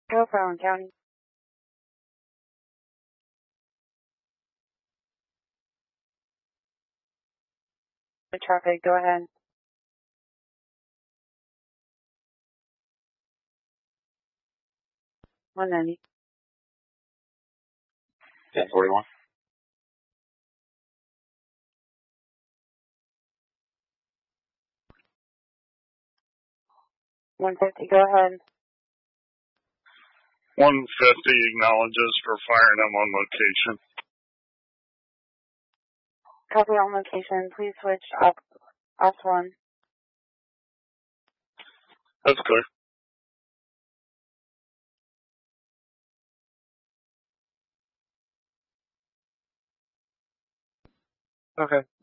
Go for Allen County. The traffic, go ahead. 190. 1041. 150, go ahead. 150 acknowledges for firing them on location. Copy on location. Please switch off 1. That's clear. Okay.